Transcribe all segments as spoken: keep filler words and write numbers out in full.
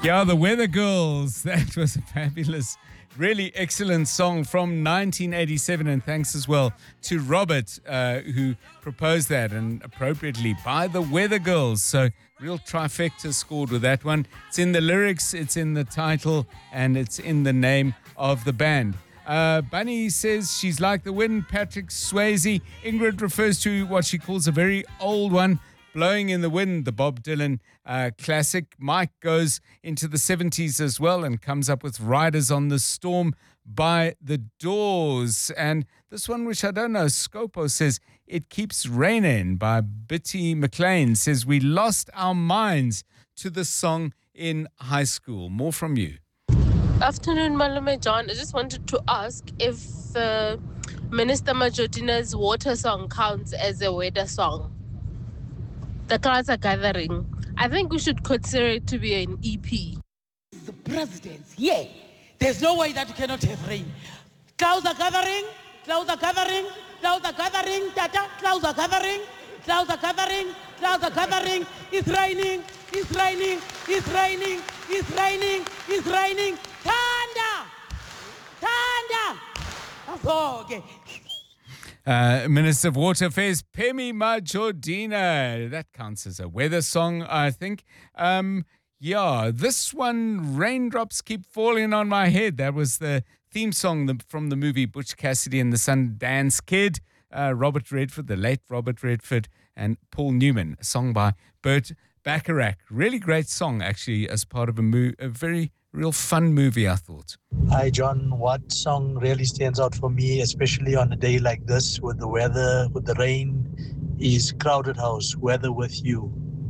Yeah, the Weather Girls. That was a fabulous, really excellent song from nineteen eighty-seven. And thanks as well to Robert, uh, who proposed that, and appropriately, by the Weather Girls. So real trifecta scored with that one. It's in the lyrics, it's in the title, and it's in the name of the band. Uh, Bunny says she's like the wind. Patrick Swayze. Ingrid refers to what she calls a very old one, Blowing in the Wind, the Bob Dylan uh, classic. Mike goes into the seventies as well and comes up with Riders on the Storm by The Doors. And this one, which I don't know, Scopo says, It Keeps Raining by Bitty McLean, says we lost our minds to the song in high school. More from you. Afternoon, Malume John. I just wanted to ask if uh, Minister Majotina's water song counts as a weather song. The clouds are gathering. I think we should consider it to be an E P. The president, yeah. There's no way that you cannot have rain. Clouds are gathering, clouds are gathering, clouds are gathering, tata, clouds are gathering, clouds are gathering, clouds are gathering. It's raining, it's raining, it's raining, it's raining, it's raining. Thunder! Thunder! That's all, okay. Uh, Minister of Water Affairs, Phemi Majordina. That counts as a weather song, I think. Um, yeah, this one, Raindrops Keep Falling on My Head. That was the theme song from the movie Butch Cassidy and the Sundance Kid. Uh, Robert Redford, the late Robert Redford, and Paul Newman. A song by Burt Bacharach. Really great song, actually, as part of a, mo- a very real fun movie, I thought. Hi, John. What song really stands out for me, especially on a day like this with the weather, with the rain, is Crowded House, Weather With You.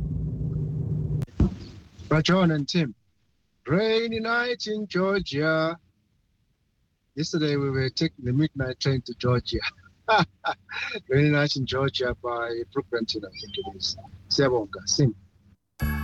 But John and Tim, rainy night in Georgia. Yesterday we were taking the midnight train to Georgia. Rainy night in Georgia by Brooke Benton, I think it is. Siyabonga, sing.